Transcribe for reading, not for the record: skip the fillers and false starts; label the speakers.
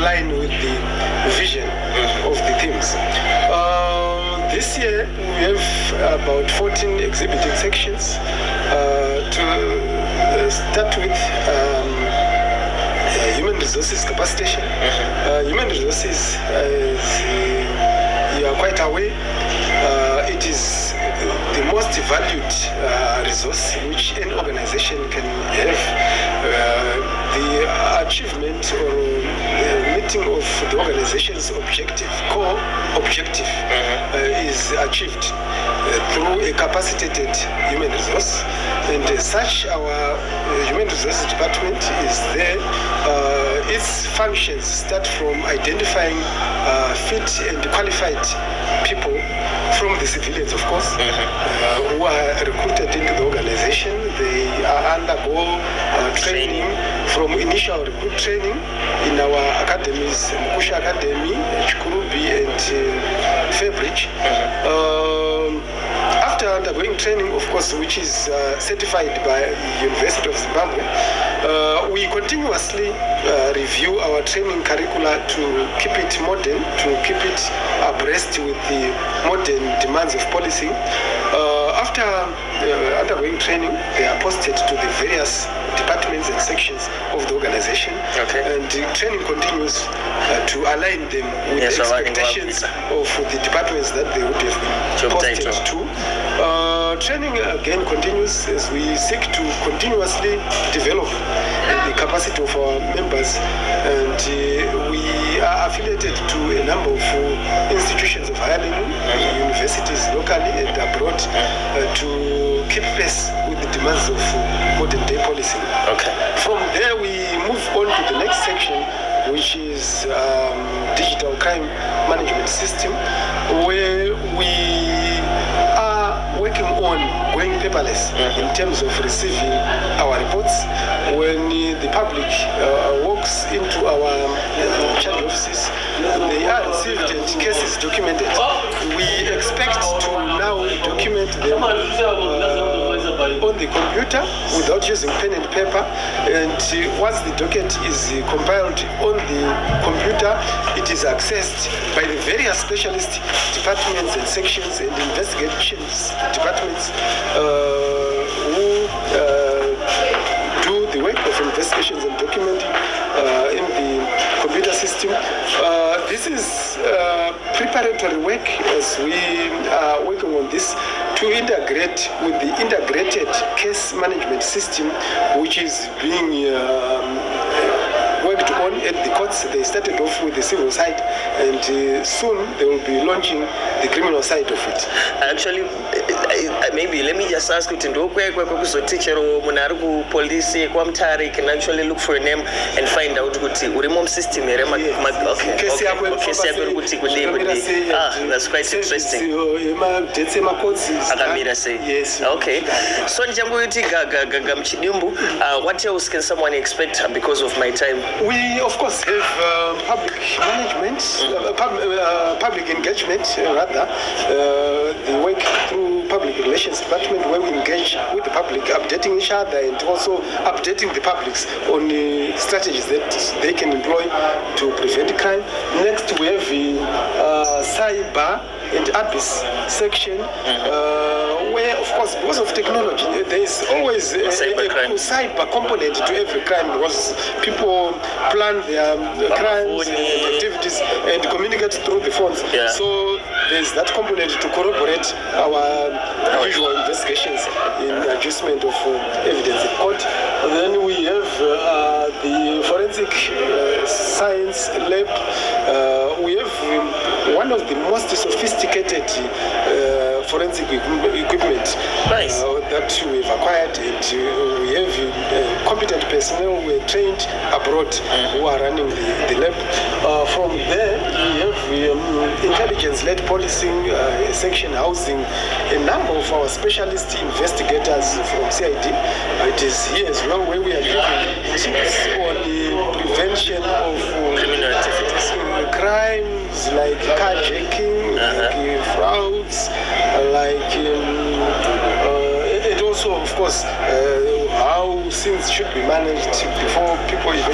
Speaker 1: line with the vision of the themes. This year we have about 14 exhibiting sections. To start with, human resources capacitation. Human resources, as you are quite aware, it is the most valued resource which any organization can have. The achievement or the meeting of the organization's core objective is achieved through a capacitated human resource, and as such our human resources department is there. Its functions start from identifying fit and qualified people from the civilians, of course, who are recruited into the organization. They undergo training, from initial recruit training in our academies, Mukusha Academy, Chikurubi and Fairbridge. After undergoing training, of course, which is certified by the University of Zimbabwe, we continuously review our training curricula to keep it modern, to keep it abreast with the modern demands of policing. After undergoing training, they are posted to the various departments and sections of the organization, and the training continues to align them with the expectations of the departments that they would have been posted to. Training again continues as we seek to continuously develop the capacity of our members, and we are affiliated to a number of institutions of higher learning, universities locally and abroad, to keep pace with the demands of modern day policing. From there we move on to the next section, which is digital crime management system, where we are working on going paperless in terms of receiving our reports. When the public walks into our charge offices, they are received and cases documented. We expect to now document them on the computer without using pen and paper, and once the docket is compiled on the computer, it is accessed by the various specialist departments and sections and investigations departments who do the work of investigations and documenting in the computer system. This is preparatory work as we are working on this to integrate with the integrated case management system, which is being worked on at the courts. They started off with the civil side, and soon they will be launching the criminal side of it.
Speaker 2: Actually, maybe let me just ask you to teacher police can actually look for a name and find out what system. That's quite interesting.
Speaker 1: Yes.
Speaker 2: Okay. So what else can someone expect because of my time?
Speaker 1: We of course have public management, public engagement rather, the work through public relations department, where we engage with the public, updating each other and also updating the publics on the strategies that they can employ to prevent crime. Next we have the cyber and ABIS section, where of course because of technology there is always a cyber component to every crime, because people plan their crimes and activities and communicate through the phones. So there's that component to corroborate our usual investigations in adjustment of evidence in court. And then we have the forensic science lab. We have one of the most sophisticated forensic equipment that we've acquired, and we have competent personnel who are trained abroad who are running the lab. From there we have intelligence-led policing section housing a number of our specialist investigators from CID. It is here as well where we are giving tips on the prevention of
Speaker 2: criminal activities,
Speaker 1: crimes like carjacking, like frauds, like and also of course how things should be managed before people even